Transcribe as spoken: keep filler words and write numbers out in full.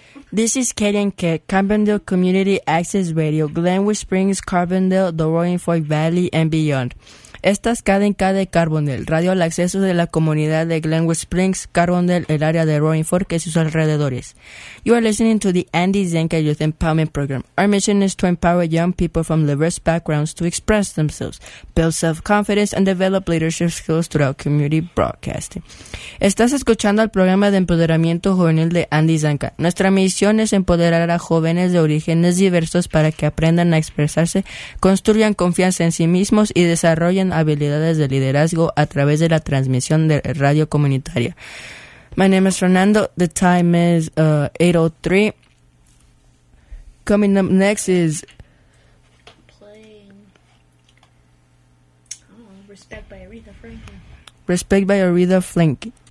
This is Katie and Kate, Carbondale Community Access Radio, Glenwood Springs, Carbondale, the Roaring Fork Valley, and beyond. Esta es K D K de Carbondale, radio al acceso de la comunidad de Glenwood Springs, Carbondale, el área de Roaring Fork y sus alrededores. You are listening to the Andy Zenka Youth Empowerment Program. Our mission is to empower young people from diverse backgrounds to express themselves, build self-confidence, and develop leadership skills throughout community broadcasting. Estás escuchando el programa de empoderamiento juvenil de Andy Zenka. Nuestra misión es empoderar a jóvenes de orígenes diversos para que aprendan a expresarse, construyan confianza en sí mismos y desarrollen habilidades de liderazgo a través de la transmisión de radio comunitaria. My name is Fernando. The time is uh, eight oh three. Coming up next is playing oh, Respect by Aretha Franklin. Respect by Aretha Franklin.